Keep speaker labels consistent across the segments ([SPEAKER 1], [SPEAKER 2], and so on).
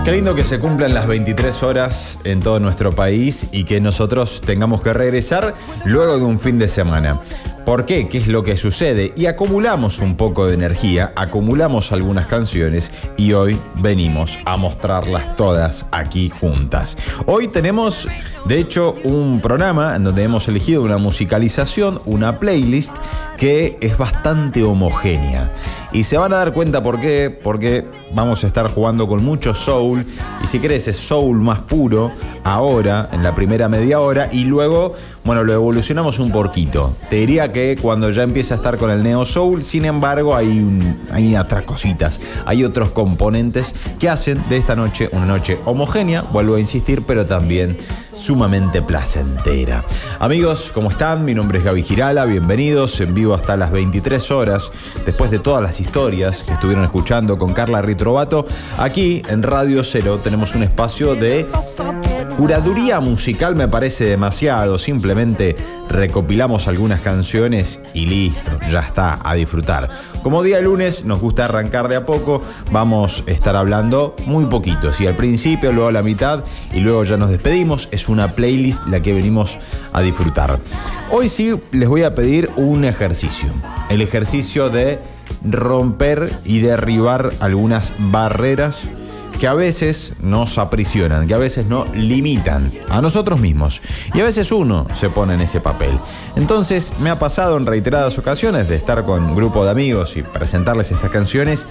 [SPEAKER 1] Qué lindo que se cumplan las 23 horas en todo nuestro país y que nosotros tengamos que regresar luego de un fin de semana. ¿Por qué? ¿Qué es lo que sucede? Y acumulamos un poco de energía, acumulamos algunas canciones y hoy venimos a mostrarlas todas aquí juntas. Hoy tenemos, de hecho, un programa en donde hemos elegido una musicalización, una playlist que es bastante homogénea. Y se van a dar cuenta por qué, porque vamos a estar jugando con mucho soul, y si querés es soul más puro ahora, en la primera media hora, y luego, bueno, lo evolucionamos un poquito. Te diría que cuando ya empieza a estar con el neo soul, sin embargo, hay otras cositas, hay otros componentes que hacen de esta noche una noche homogénea, vuelvo a insistir, pero también sumamente placentera. Amigos, ¿cómo están? Mi nombre es Gaby Girala, bienvenidos en vivo hasta las 23 horas, después de todas las historias que estuvieron escuchando con Carla Ritrovato. Aquí en Radio Cero tenemos un espacio de curaduría musical, me parece demasiado, simplemente recopilamos algunas canciones y listo, ya está, a disfrutar. Como día lunes nos gusta arrancar de a poco, vamos a estar hablando muy poquito, sí, al principio, luego a la mitad y luego ya nos despedimos. Es una playlist la que venimos a disfrutar. Hoy sí les voy a pedir un ejercicio, el ejercicio de romper y derribar algunas barreras que a veces nos aprisionan, que a veces nos limitan a nosotros mismos. Y a veces uno se pone en ese papel. Entonces me ha pasado en reiteradas ocasiones de estar con un grupo de amigos y presentarles estas canciones.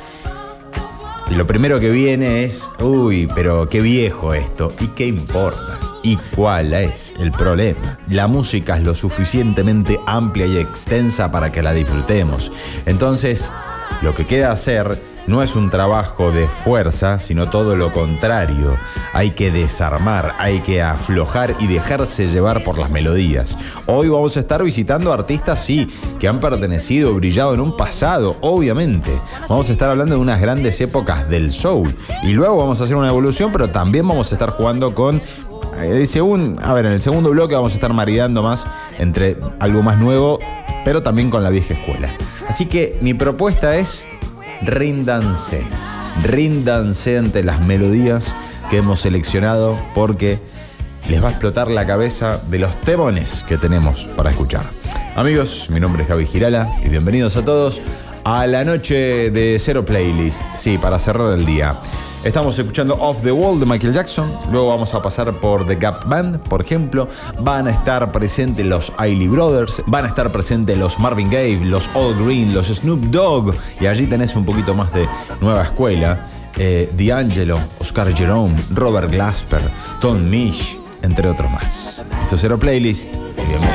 [SPEAKER 1] Y lo primero que viene es, uy, pero qué viejo esto. ¿Y qué importa? ¿Y cuál es el problema? La música es lo suficientemente amplia y extensa para que la disfrutemos. Entonces, lo que queda hacer no es un trabajo de fuerza, sino todo lo contrario. Hay que desarmar, hay que aflojar y dejarse llevar por las melodías. Hoy vamos a estar visitando artistas, sí, que han pertenecido, brillado en un pasado, obviamente. Vamos a estar hablando de unas grandes épocas del soul. Y luego vamos a hacer una evolución, pero también vamos a estar jugando con... en el segundo bloque vamos a estar maridando más entre algo más nuevo, pero también con la vieja escuela. Así que mi propuesta es... Ríndanse ante las melodías que hemos seleccionado, porque les va a explotar la cabeza de los temones que tenemos para escuchar. Amigos, mi nombre es Gaby Girala y bienvenidos a todos a la noche de Cero Playlist. Sí, para cerrar el día. Estamos escuchando Off the Wall de Michael Jackson. Luego vamos a pasar por The Gap Band, por ejemplo. Van a estar presentes los Isley Brothers. Van a estar presentes los Marvin Gaye, los All Green, los Snoop Dogg. Y allí tenés un poquito más de nueva escuela. D'Angelo, Oscar Jerome, Robert Glasper, Tom Misch, entre otros más. Esto es Cero Playlist. Bienvenidos.